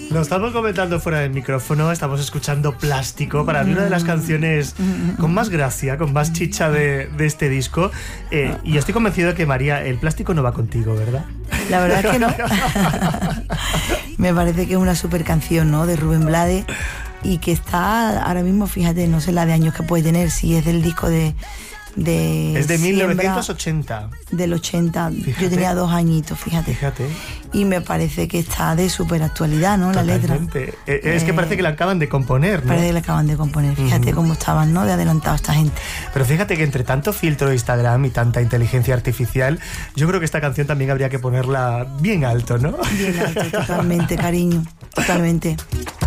Lo estamos comentando fuera del micrófono, estamos escuchando Plástico, para mí una de las canciones con más gracia, con más chicha de este disco. Y yo estoy convencido de que, María, el plástico no va contigo, ¿verdad? La verdad es que no. Me parece que es una super canción, ¿no? De Rubén Blades, y que está ahora mismo, fíjate, no sé la de años que puede tener, si es del disco de es de Siembra, 1980. Del 80. Fíjate. Yo tenía 2 añitos, fíjate. Y me parece que está de súper actualidad, ¿no? Totalmente. La letra. Es que parece que la acaban de componer, ¿no? Parece que la acaban de componer. Fíjate cómo estaban, ¿no? De adelantado esta gente. Pero fíjate que entre tanto filtro de Instagram y tanta inteligencia artificial, yo creo que esta canción también habría que ponerla bien alto, ¿no? Bien alto, totalmente, cariño. Totalmente.